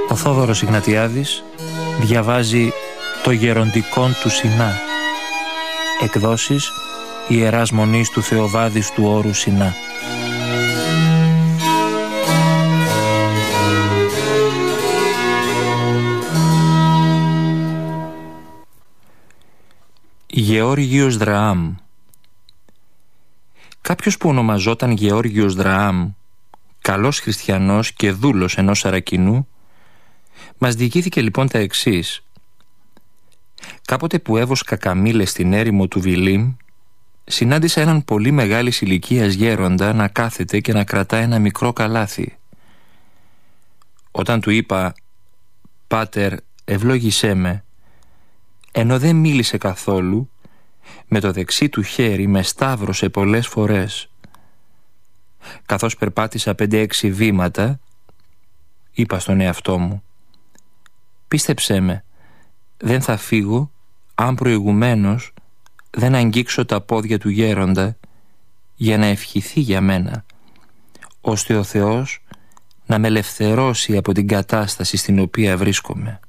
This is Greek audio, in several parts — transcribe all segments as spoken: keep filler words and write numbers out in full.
Ο Θόδωρος Ιγνατιάδης διαβάζει το γεροντικόν του Σινά. Εκδόσεις Ιεράς Μονής του Θεοβάδης του Όρου Σινά. Γεώργιος Δραάμ. Κάποιος που ονομαζόταν Γεώργιος Δραάμ, καλός χριστιανός και δούλος ενός Σαρακινού, μας διηγήθηκε λοιπόν τα εξής. Κάποτε που έβοσκα καμήλες στην έρημο του Βιλίμ, συνάντησα έναν πολύ μεγάλης ηλικίας γέροντα να κάθεται και να κρατά ένα μικρό καλάθι. Όταν του είπα «Πάτερ, ευλόγησέ με», ενώ δεν μίλησε καθόλου, με το δεξί του χέρι με σταύρωσε πολλές φορές. Καθώς περπάτησα πέντε-έξι βήματα, είπα στον εαυτό μου «Πίστεψέ με, δεν θα φύγω αν προηγουμένως δεν αγγίξω τα πόδια του γέροντα για να ευχηθεί για μένα, ώστε ο Θεός να με ελευθερώσει από την κατάσταση στην οποία βρίσκομαι».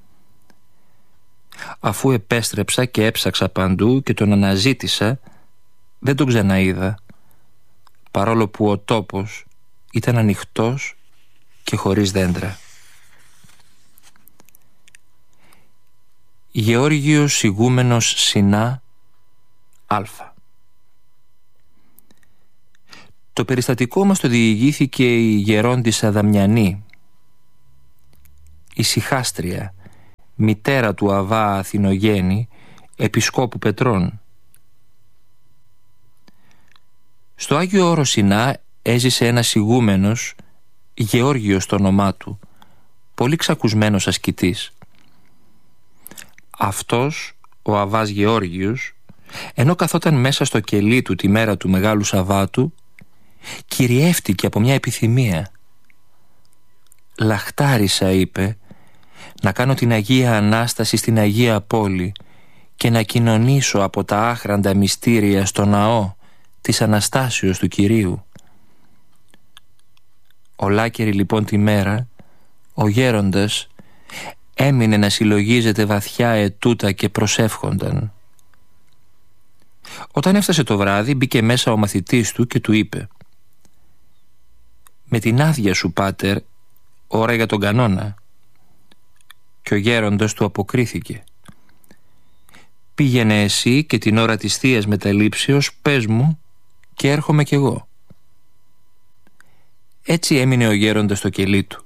Αφού επέστρεψα και έψαξα παντού και τον αναζήτησα, δεν τον ξαναείδα, παρόλο που ο τόπος ήταν ανοιχτός και χωρίς δέντρα. Γεώργιος ηγούμενος Σινά Α. Το περιστατικό μας το διηγήθηκε η γερόντισσα Δαμιανή, η Σιχάστρια, μητέρα του Αβά Αθηνογέννη, επισκόπου Πετρών. Στο Άγιο Όρο Σινά έζησε ένας ηγούμενος, Γεώργιος το όνομά του, πολύ ξακουσμένος ασκητής. Αυτός, ο Αβάς Γεώργιος, ενώ καθόταν μέσα στο κελί του τη μέρα του Μεγάλου Σαββάτου, κυριεύτηκε από μια επιθυμία. «Λαχτάρισα», είπε, «να κάνω την Αγία Ανάσταση στην Αγία Πόλη και να κοινωνήσω από τα άχραντα μυστήρια στο ναό της Αναστάσεως του Κυρίου». Ολάκερη λοιπόν τη μέρα, ο γέροντας έμεινε να συλλογίζεται βαθιά ετούτα και προσεύχονταν. Όταν έφτασε το βράδυ, μπήκε μέσα ο μαθητής του και του είπε «Με την άδεια σου, πάτερ, ώρα για τον κανόνα». Και ο γέροντας του αποκρίθηκε «Πήγαινε εσύ και την ώρα της θείας μεταλήψεως πες μου και έρχομαι κι εγώ». Έτσι έμεινε ο γέροντας στο κελί του.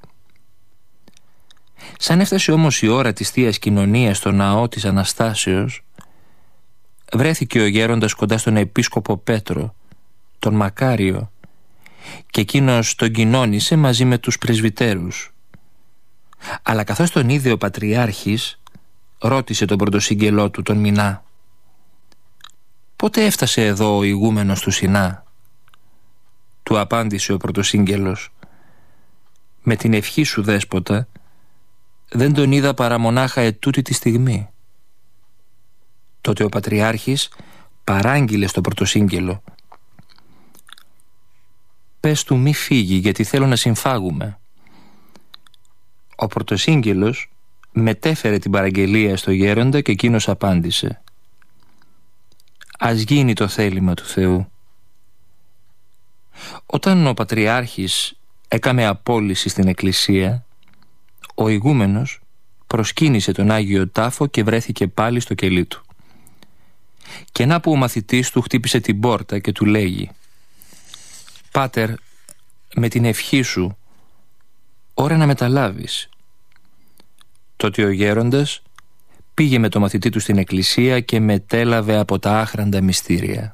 Σαν έφτασε όμως η ώρα της θείας κοινωνίας στο ναό της Αναστάσεως, βρέθηκε ο γέροντας κοντά στον επίσκοπο Πέτρο, τον Μακάριο, και εκείνος τον κοινώνησε μαζί με τους πρεσβυτέρους. Αλλά καθώς τον είδε ο Πατριάρχης, ρώτησε τον πρωτοσύγγελό του, τον Μινά, «Πότε έφτασε εδώ ο ηγούμενος του Σινά?» Του απάντησε ο πρωτοσύγγελος, «Με την ευχή σου, δέσποτα, δεν τον είδα παρά μονάχα ετούτη τη στιγμή». Τότε ο Πατριάρχης παράγγειλε στο πρωτοσύγγελο, «Πες του μη φύγει, γιατί θέλω να συμφάγουμε». Ο πρωτοσύγγελος μετέφερε την παραγγελία στο γέροντα και εκείνος απάντησε, «Ας γίνει το θέλημα του Θεού». Όταν ο Πατριάρχης έκαμε απόλυση στην εκκλησία, ο ηγούμενος προσκύνησε τον Άγιο Τάφο και βρέθηκε πάλι στο κελί του. Και να που ο μαθητής του χτύπησε την πόρτα και του λέγει, «Πάτερ, με την ευχή σου, ώρα να μεταλάβεις». Τότε ο γέροντας πήγε με το μαθητή του στην εκκλησία και μετέλαβε από τα άχραντα μυστήρια.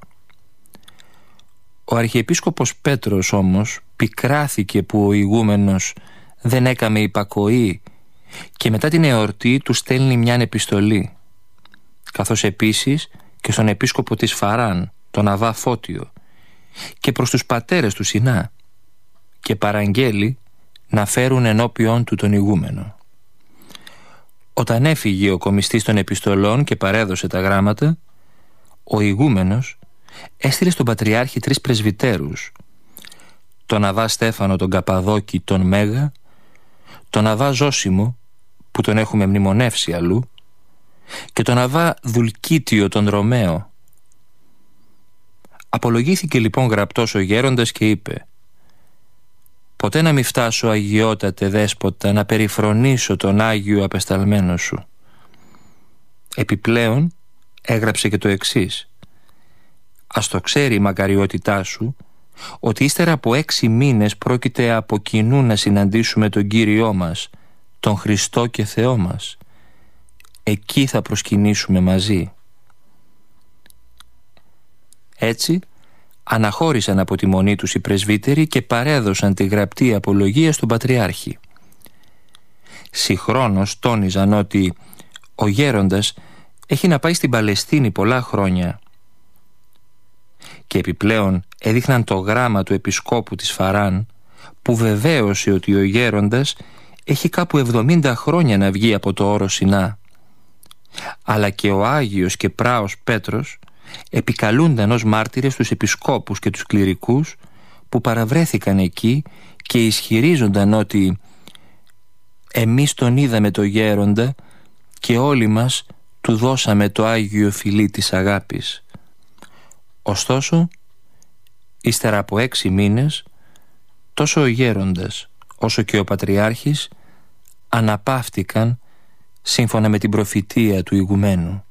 Ο Αρχιεπίσκοπος Πέτρος όμως πικράθηκε που ο ηγούμενος δεν έκαμε υπακοή και μετά την εορτή του στέλνει μιαν επιστολή, καθώς επίσης και στον επίσκοπο της Φαράν, τον Αβά Φώτιο, και προς τους πατέρες του Σινά, και παραγγέλει να φέρουν ενώπιον του τον ηγούμενο. Όταν έφυγε ο κομιστής των επιστολών και παρέδωσε τα γράμματα, ο ηγούμενος έστειλε στον Πατριάρχη τρεις πρεσβυτέρους, τον Αβά Στέφανο τον Καπαδόκη τον Μέγα, τον Αβά Ζώσιμο, που τον έχουμε μνημονεύσει αλλού, και τον Αβά Δουλκίτιο τον Ρωμαίο. Απολογήθηκε λοιπόν γραπτός ο γέροντας και είπε: «Ποτέ να μη φτάσω, αγιότατε δέσποτα, να περιφρονήσω τον Άγιο απεσταλμένο σου». Επιπλέον έγραψε και το εξής: «Ας το ξέρει η μακαριότητά σου, ότι ύστερα από έξι μήνες πρόκειται από κοινού να συναντήσουμε τον Κύριό μας, τον Χριστό και Θεό μας. Εκεί θα προσκυνήσουμε μαζί». Έτσι αναχώρησαν από τη μονή τους οι πρεσβύτεροι και παρέδωσαν τη γραπτή απολογία στον Πατριάρχη. Συγχρόνως τόνιζαν ότι ο γέροντας έχει να πάει στην Παλαιστίνη πολλά χρόνια, και επιπλέον έδειχναν το γράμμα του επισκόπου της Φαράν, που βεβαίωσε ότι ο γέροντας έχει κάπου εβδομήντα χρόνια να βγει από το όρο Σινά. Αλλά και ο Άγιος και Πράος Πέτρος επικαλούνταν ως μάρτυρες τους επισκόπους και τους κληρικούς που παραβρέθηκαν εκεί και ισχυρίζονταν ότι «εμείς τον είδαμε το γέροντα και όλοι μας του δώσαμε το Άγιο φιλί της αγάπης». Ωστόσο, ύστερα από έξι μήνες, τόσο ο γέροντας όσο και ο Πατριάρχης αναπαύτηκαν σύμφωνα με την προφητεία του ηγουμένου.